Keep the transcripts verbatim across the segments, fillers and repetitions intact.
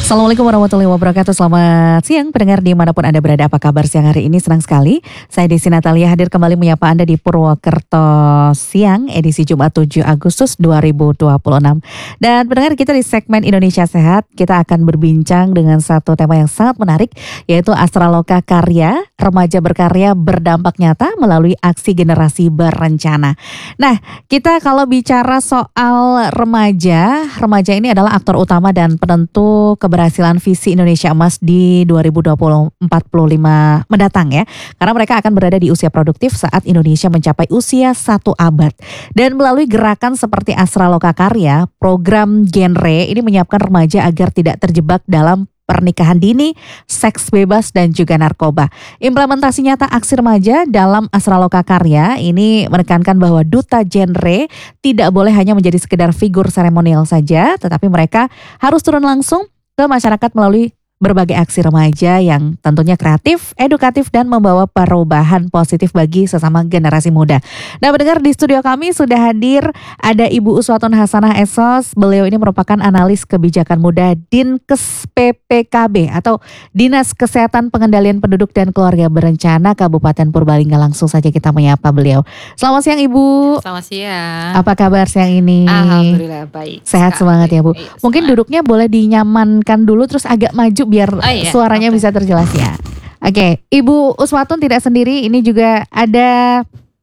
Assalamualaikum warahmatullahi wabarakatuh. Selamat siang pendengar dimanapun Anda berada. Apa kabar siang hari ini? Senang sekali saya Desi Natalia hadir kembali menyapa Anda di Purwokerto Siang edisi Jumat tujuh Agustus dua ribu dua puluh enam. Dan pendengar, kita di segmen Indonesia Sehat, kita akan berbincang dengan satu tema yang sangat menarik, yaitu Astraloka Karya, remaja berkarya berdampak nyata melalui aksi generasi berencana. Nah, kita kalau bicara soal remaja, remaja ini adalah aktor utama dan penentu keberhasilan visi Indonesia Emas di dua ribu dua puluh empat puluh lima mendatang ya. Karena mereka akan berada di usia produktif saat Indonesia mencapai usia satu abad. Dan melalui gerakan seperti Astraloka Karya, program genre ini menyiapkan remaja agar tidak terjebak dalam pernikahan dini, seks bebas, dan juga narkoba. Implementasi nyata aksi remaja dalam Astraloka Karya ini menekankan bahwa duta genre tidak boleh hanya menjadi sekedar figur seremonial saja, tetapi mereka harus turun langsung ke masyarakat melalui berbagai aksi remaja yang tentunya kreatif, edukatif, dan membawa perubahan positif bagi sesama generasi muda. Nah, mendengar di studio kami sudah hadir ada Ibu Uswatun Hasanah S O S. Beliau ini merupakan analis kebijakan muda Dinkes P P K B atau Dinas Kesehatan Pengendalian Penduduk dan Keluarga Berencana Kabupaten Purbalingga. Langsung saja kita menyapa beliau. Selamat siang Ibu. Selamat siang. Apa kabar siang ini? Alhamdulillah baik. Sehat semangat ya Bu. Iya, Mungkin semangat. Duduknya boleh dinyamankan dulu terus agak maju biar Oh, iya. suaranya Oke. bisa terjelas ya. Oke, Ibu Uswatun tidak sendiri, ini juga ada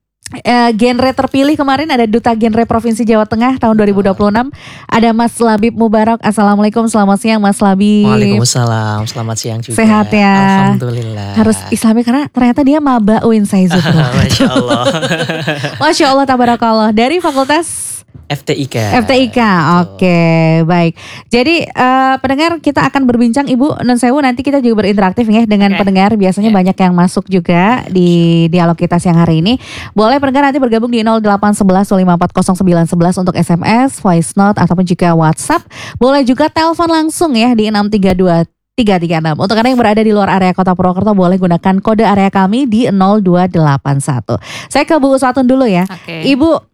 eh, genre terpilih kemarin, ada Duta Genre Provinsi Jawa Tengah tahun dua ribu dua puluh enam. Ada Mas Labib Mubarak. Assalamualaikum, selamat siang Mas Labib. Waalaikumsalam, selamat siang juga. Sehat ya. Alhamdulillah. Harus Islami karena ternyata dia maba U I N Saizut. Masya Allah. Masya Allah, tabarakallah. Dari Fakultas F T I K. F T I K, oke, baik. Jadi uh, pendengar, kita akan berbincang Ibu Nun Sewu, nanti kita juga berinteraktif ya dengan Oke. pendengar. Biasanya Ya. banyak yang masuk juga di dialog kita siang hari ini. Boleh pendengar nanti bergabung di nol delapan satu satu lima empat nol sembilan satu satu untuk S M S, voice note ataupun juga WhatsApp. Boleh juga telepon langsung ya di enam tiga dua tiga tiga enam. Untuk Anda yang berada di luar area Kota Purwokerto boleh gunakan kode area kami di nol dua delapan satu. Saya ke Bu Uswatun dulu ya. Oke. Ibu,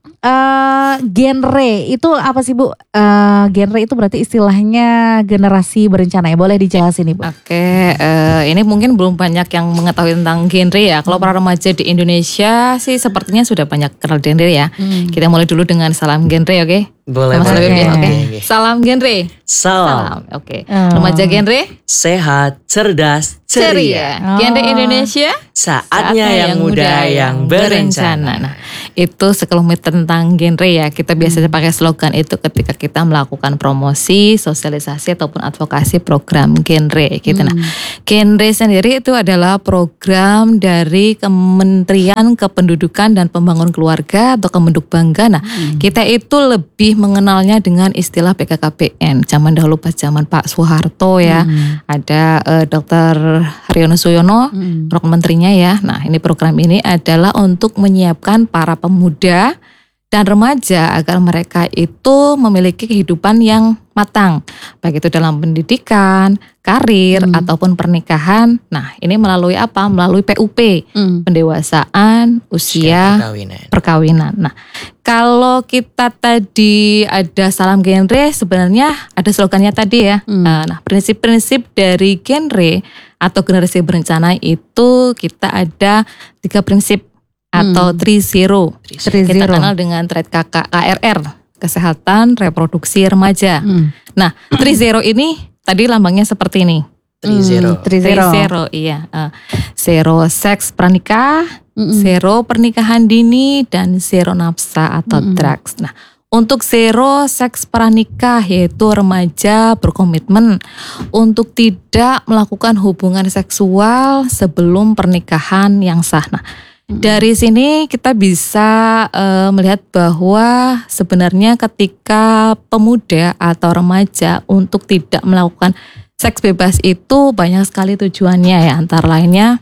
Uh, genre itu apa sih Bu? Uh, genre itu berarti istilahnya generasi berencana ya. Boleh dijelasin Ibu? Oke, eh, ini mungkin belum banyak yang mengetahui tentang genre ya. Kalau para remaja di Indonesia sih sepertinya sudah banyak kenal genre ya. Hmm. Kita mulai dulu dengan salam genre, oke? Boleh, Mas boleh. Labib ya, Oke. oke. Oke. Salam genre. Salam. oke. Oh. Remaja genre Sehat, cerdas, ceria. Oh. Genre Indonesia. Saatnya yang muda yang berencana. Nah, itu sekelumit tentang genre ya. Kita biasanya pakai slogan itu ketika kita melakukan promosi, sosialisasi ataupun advokasi program genre gitu. Nah, genre sendiri itu adalah program dari Kementerian Kependudukan dan Pembangunan Keluarga atau Kemendukbangga. Nah, kita itu lebih mengenalnya dengan istilah P K K B N. Zaman dahulu pas zaman Pak Soeharto ya, ada eh, Dokter Haryono Suyono, Hmm. Program menterinya ya. Nah, ini program ini adalah untuk menyiapkan para pemuda dan remaja agar mereka itu memiliki kehidupan yang matang, baik itu dalam pendidikan, karir, Hmm. ataupun pernikahan. Nah, ini melalui apa? Melalui P U P, Hmm. pendewasaan, usia perkawinan. perkawinan. Nah, kalau kita tadi ada salam genre, sebenarnya ada slogannya tadi ya. Hmm. Nah, prinsip-prinsip dari genre atau generasi berencana itu kita ada tiga prinsip atau Hmm. three zero. Three Kita zero. kenal dengan trade K K K R R, kesehatan reproduksi remaja. Hmm. Nah, three zero ini tadi lambangnya seperti ini. Three zero. Hmm, three Three zero. zero, iya. Eh, zero seks pranikah, Mm-mm. zero pernikahan dini, dan zero nafsa atau Mm-mm. drugs. Nah, untuk zero seks pranikah yaitu remaja berkomitmen untuk tidak melakukan hubungan seksual sebelum pernikahan yang sah. Nah, dari sini kita bisa eh, melihat bahwa sebenarnya ketika pemuda atau remaja untuk tidak melakukan seks bebas itu banyak sekali tujuannya ya, antara lainnya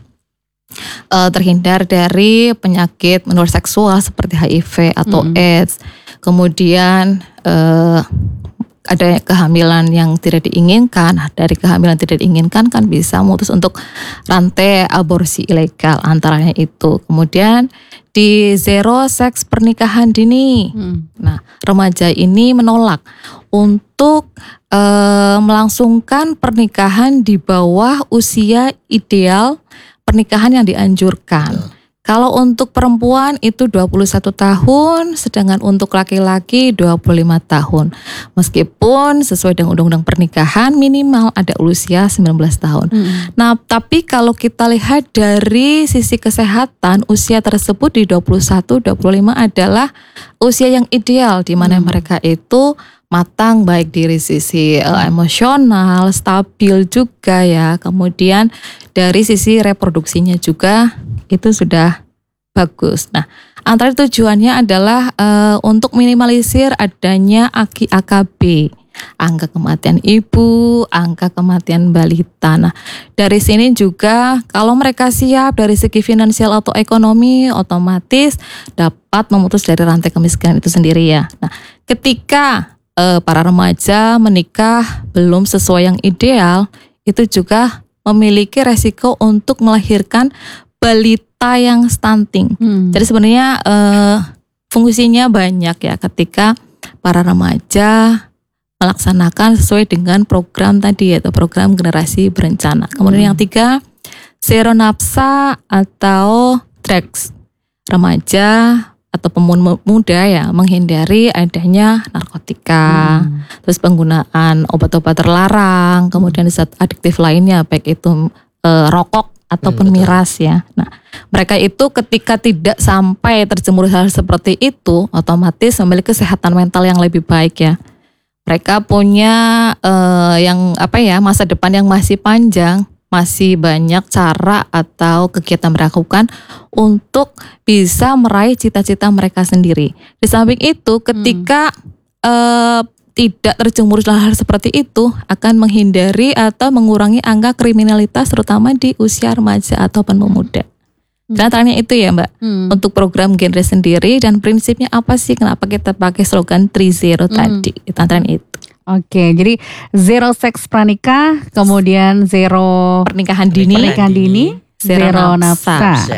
eh, terhindar dari penyakit menular seksual seperti H I V atau Mm-mm. AIDS, kemudian eh, ada kehamilan yang tidak diinginkan. Nah, dari kehamilan tidak diinginkan kan bisa memutus untuk rantai aborsi ilegal, antaranya itu. Kemudian di zero seks pernikahan dini. Hmm. Nah, remaja ini menolak untuk e, melangsungkan pernikahan di bawah usia ideal pernikahan yang dianjurkan. Hmm. Kalau untuk perempuan itu dua puluh satu tahun, sedangkan untuk laki-laki dua puluh lima tahun. Meskipun sesuai dengan undang-undang pernikahan minimal ada usia sembilan belas tahun. Hmm. Nah, tapi kalau kita lihat dari sisi kesehatan, usia tersebut di dua puluh satu, dua puluh lima adalah usia yang ideal di mana hmm. mereka itu matang baik dari sisi uh, emosional, stabil juga ya. Kemudian dari sisi reproduksinya juga itu sudah bagus. Nah, antara tujuannya adalah uh, untuk minimalisir adanya A K B, angka kematian ibu, angka kematian balita. Nah, dari sini juga kalau mereka siap dari segi finansial atau ekonomi, otomatis dapat memutus dari rantai kemiskinan itu sendiri ya. Nah, ketika uh, para remaja menikah belum sesuai yang ideal, itu juga memiliki resiko untuk melahirkan balita yang stunting. Hmm. Jadi sebenarnya uh, fungsinya banyak ya ketika para remaja melaksanakan sesuai dengan program tadi yaitu program generasi berencana. Kemudian hmm. yang tiga, zero nafsa atau drugs. Remaja atau pemuda ya menghindari adanya narkotika, hmm. terus penggunaan obat-obat terlarang, kemudian zat adiktif lainnya baik itu uh, rokok ataupun hmm, miras ya. Nah, mereka itu ketika tidak sampai terjerumus hal seperti itu, otomatis memiliki kesehatan mental yang lebih baik ya. Mereka punya uh, yang apa ya masa depan yang masih panjang, masih banyak cara atau kegiatan mereka lakukan untuk bisa meraih cita-cita mereka sendiri. Di samping itu, ketika hmm. uh, tidak terjerumus hal seperti itu akan menghindari atau mengurangi angka kriminalitas terutama di usia remaja ataupun pemuda. Dan tanya itu ya Mbak, hmm. untuk program genre sendiri dan prinsipnya apa sih kenapa kita pakai slogan three zero hmm. tadi, tanya itu. Oke, jadi zero seks pranikah, kemudian zero pernikahan dini, pernikahan dini, zero, zero nafsa.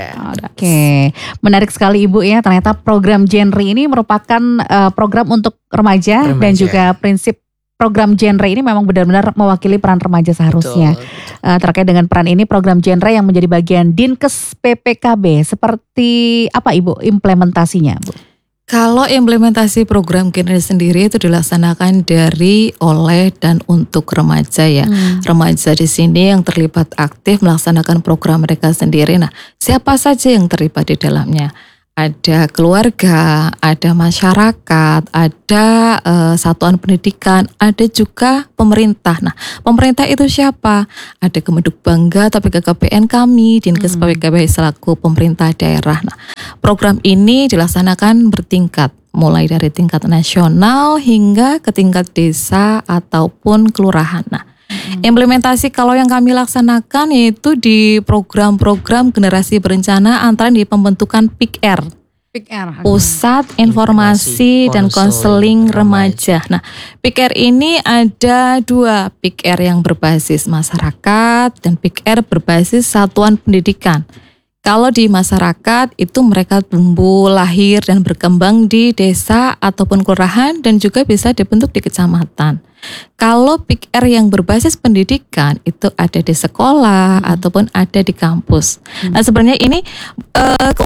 Oke, menarik sekali Ibu ya. Ternyata program genre ini merupakan uh, program untuk remaja, remaja dan juga prinsip program genre ini memang benar-benar mewakili peran remaja seharusnya. Betul, betul. Uh, terkait dengan peran ini, program genre yang menjadi bagian Dinkes P P K B seperti apa Ibu implementasinya, Bu? Kalau implementasi program genre sendiri itu dilaksanakan dari, oleh, dan untuk remaja ya. Hmm. Remaja di sini yang terlibat aktif melaksanakan program mereka sendiri. Nah, siapa saja yang terlibat di dalamnya? Ada keluarga, ada masyarakat, ada uh, satuan pendidikan, ada juga pemerintah. Nah, pemerintah itu siapa? Ada Kemenduk Bangga atau P K K P N kami, Dinkes P P K B selaku pemerintah daerah. Nah, program ini dilaksanakan bertingkat, mulai dari tingkat nasional hingga ke tingkat desa ataupun kelurahan. Nah, implementasi kalau yang kami laksanakan yaitu di program-program generasi berencana antara di pembentukan P I K R, P I K R Pusat Informasi dan Konseling Remaja. Nah, P I K R ini ada dua, P I K R yang berbasis masyarakat dan P I K R berbasis satuan pendidikan. Kalau di masyarakat itu mereka tumbuh, lahir dan berkembang di desa ataupun kelurahan dan juga bisa dibentuk di kecamatan. Kalau P I K R yang berbasis pendidikan itu ada di sekolah hmm. ataupun ada di kampus. Hmm. Nah, sebenarnya ini uh,